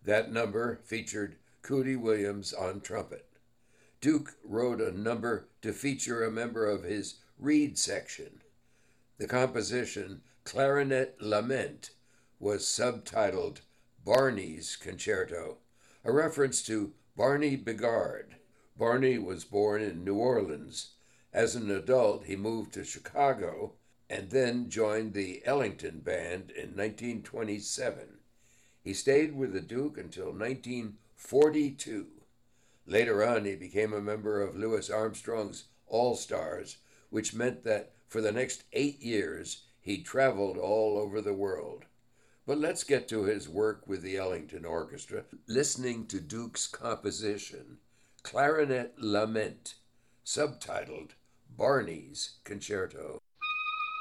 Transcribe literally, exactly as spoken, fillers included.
That number featured Cootie Williams on trumpet. Duke wrote a number to feature a member of his reed section. The composition, Clarinet Lament, was subtitled Barney's Concerto, a reference to Barney Bigard. Barney was born in New Orleans. As an adult, he moved to Chicago and then joined the Ellington Band in nineteen twenty-seven. He stayed with the Duke until nineteen forty-two. Later on, he became a member of Louis Armstrong's All-Stars, which meant that for the next eight years, he traveled all over the world. But let's get to his work with the Ellington Orchestra, listening to Duke's composition, Clarinet Lament, subtitled Barney's Concerto.